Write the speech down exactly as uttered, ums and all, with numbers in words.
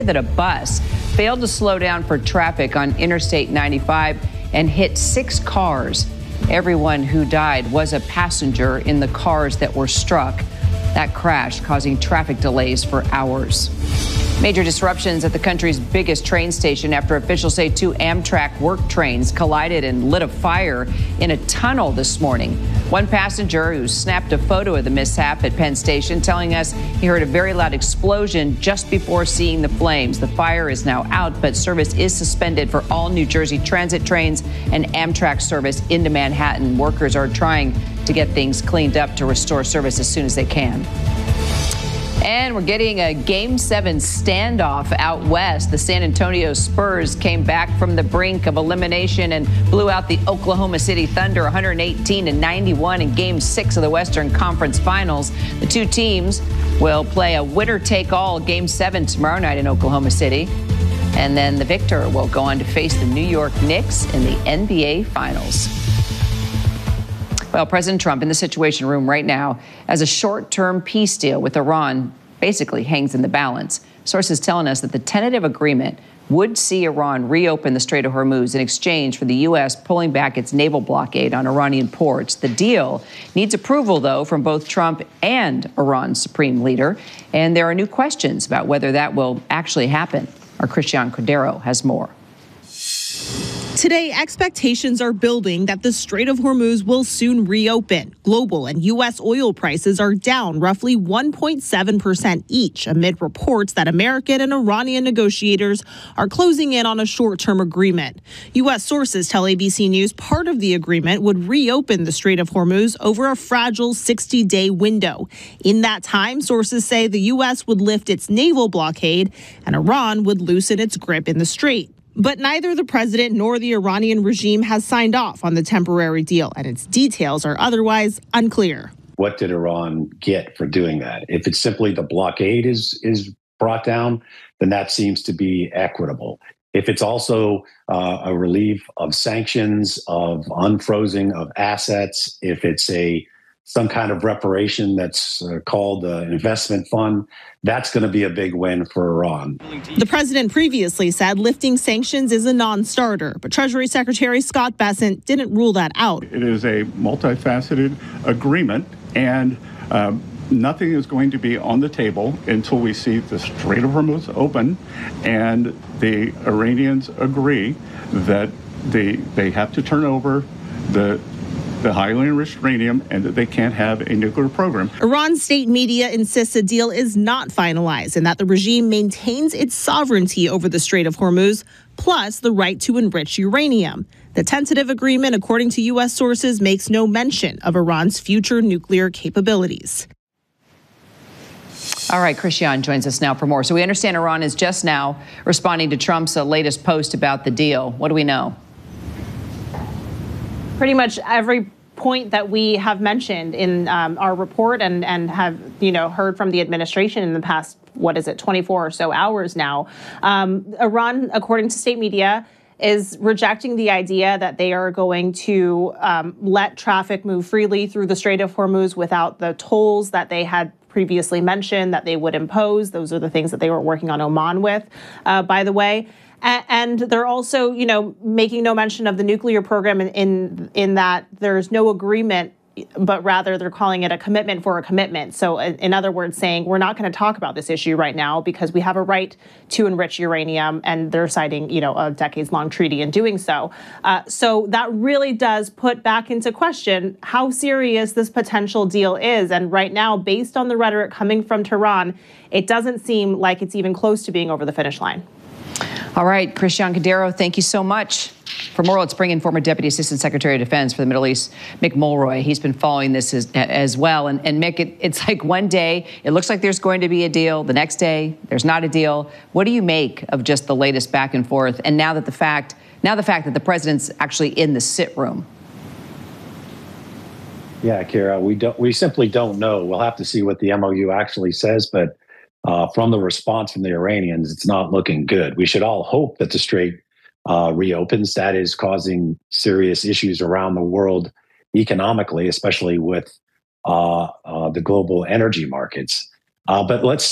that a bus failed to slow down for traffic on Interstate ninety-five and hit six cars. Everyone who died was a passenger in the cars that were struck. That crash causing traffic delays for hours. Major disruptions at the country's biggest train station after officials say two Amtrak work trains collided and lit a fire in a tunnel this morning. One passenger who snapped a photo of the mishap at Penn Station telling us he heard a very loud explosion just before seeing the flames. The fire is now out, but service is suspended for all New Jersey Transit trains and Amtrak service into Manhattan. Workers are trying to get things cleaned up to restore service as soon as they can. And we're getting a Game seven standoff out west. The San Antonio Spurs came back from the brink of elimination and blew out the Oklahoma City Thunder one hundred eighteen to ninety-one in Game six of the Western Conference Finals. The two teams will play a winner-take-all Game seven tomorrow night in Oklahoma City. And then the victor will go on to face the New York Knicks in the N B A Finals. Well, President Trump in the Situation Room right now as a short-term peace deal with Iran basically hangs in the balance. Sources telling us that the tentative agreement would see Iran reopen the Strait of Hormuz in exchange for the U S pulling back its naval blockade on Iranian ports. The deal needs approval, though, from both Trump and Iran's supreme leader. And there are new questions about whether that will actually happen. Our Christian Cordero has more. Today, expectations are building that the Strait of Hormuz will soon reopen. Global and U S oil prices are down roughly one point seven percent each amid reports that American and Iranian negotiators are closing in on a short-term agreement. U S sources tell A B C News part of the agreement would reopen the Strait of Hormuz over a fragile sixty-day window. In that time, sources say the U S would lift its naval blockade and Iran would loosen its grip in the strait. But neither the president nor the Iranian regime has signed off on the temporary deal, and its details are otherwise unclear. What did Iran get for doing that? If it's simply the blockade is is brought down, then that seems to be equitable. If it's also uh, a relief of sanctions, of unfrozen of assets, if it's a some kind of reparation that's uh, called an investment fund, that's going to be a big win for Iran. The president previously said lifting sanctions is a non-starter, but Treasury Secretary Scott Bessent didn't rule that out. It is a multifaceted agreement, and um, nothing is going to be on the table until we see the Strait of Hormuz open and the Iranians agree that they, they have to turn over the the highly enriched uranium and that they can't have a nuclear program. Iran's state media insists a deal is not finalized and that the regime maintains its sovereignty over the Strait of Hormuz, plus the right to enrich uranium. The tentative agreement, according to U S sources, makes no mention of Iran's future nuclear capabilities. All right, Christian joins us now for more. So we understand Iran is just now responding to Trump's uh, latest post about the deal. What do we know? Pretty much every point that we have mentioned in um, our report and, and have, you know, heard from the administration in the past, what is it, twenty-four or so hours now. Um, Iran, according to state media, is rejecting the idea that they are going to um, let traffic move freely through the Strait of Hormuz without the tolls that they had previously mentioned that they would impose. Those are the things that they were working on Oman with, uh, by the way. And they're also, you know, making no mention of the nuclear program in, in in that there's no agreement, but rather they're calling it a commitment for a commitment. So in other words, saying we're not going to talk about this issue right now because we have a right to enrich uranium, and they're citing, you know, a decades-long treaty in doing so. Uh, so that really does put back into question how serious this potential deal is. And right now, based on the rhetoric coming from Tehran, it doesn't seem like it's even close to being over the finish line. All right, Christian Cordero, thank you so much. For more, let's bring in former Deputy Assistant Secretary of Defense for the Middle East, Mick Mulroy. He's been following this as, as well. And, and Mick, it, it's like one day it looks like there's going to be a deal. The next day, there's not a deal. What do you make of just the latest back and forth? And now that the fact, now the fact that the president's actually in the sit room. Yeah, Kara, we don't. We simply don't know. We'll have to see what the M O U actually says, but. Uh, from the response from the Iranians, it's not looking good. We should all hope that the Strait uh, reopens. That is causing serious issues around the world economically, especially with uh, uh, the global energy markets. Uh, but let's